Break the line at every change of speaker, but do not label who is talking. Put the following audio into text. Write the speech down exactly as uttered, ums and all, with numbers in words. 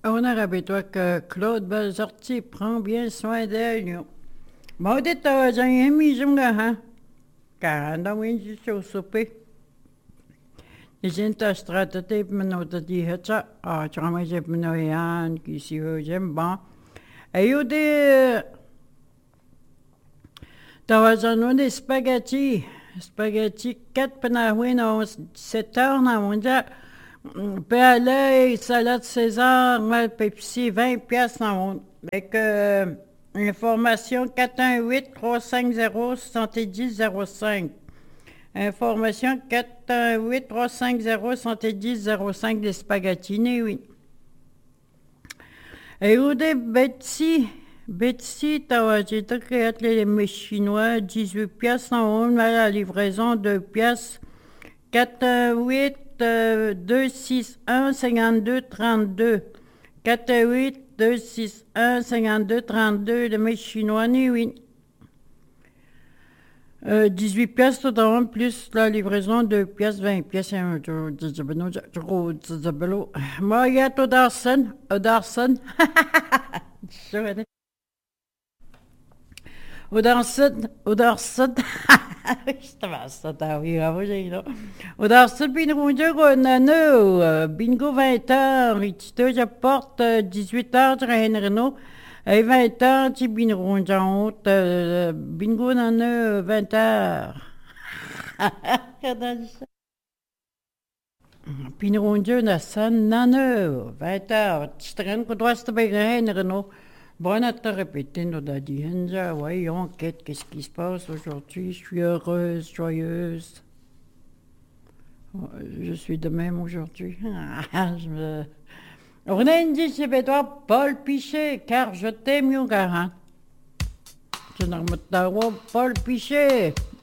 On a rappelé-toi que Claude Belsorti prend bien soin d'elle. Maudit, j'ai un maison là, hein? Car on a eu du souper. Les interstratégies, mais on a dit ça. Ah, tu as dit, mais non, Yann, qui s'y veut, j'aime bon. Et il dit, t'as des spaghettis. Spaghetti, quatre penahouines, sept heures, on a dit. Puis salade César, mal Pepsi, vingt piastres dans mon. Avec euh, information quatre un huit trois cinq zéro sept zéro zéro cinq. Information quatre un huit trois cinq zéro sept zéro zéro cinq des spaghettini, oui. Et où des Betsy, Betsy, t'as dit que les chinois, dix-huit piastres dans mon, la livraison de piastres, quatre un huit deux six un cinquante-deux trente-deux. quatre huit deux six un cinquante-deux trente-deux, le mec chinois, ni oui. Euh, dix-huit piastres dans plus la livraison de piastres, vingt piastres, un trop de moi, il y a tout d'arsen, d'arsen. Odarsen, Odarsen, Odarsen, bingo, nano, bingo vingt heures, Ritito, j'apporte dix-huit heures, Reine Renault, et vingt heures, tu bingo, bingo, nano, vingt heures. Pinrondieu, Nassan, nano, vingt heures, tu traînes que toi, c'est Reine Renault. Bon, on a répété, on a dit, voyons, qu'est-ce qui se passe aujourd'hui? Je suis heureuse, joyeuse. Je suis de même aujourd'hui. Je me... On a dit, c'est toi, Paul Pichet, car je t'aime, mon gars. Je n'en me Paul Pichet.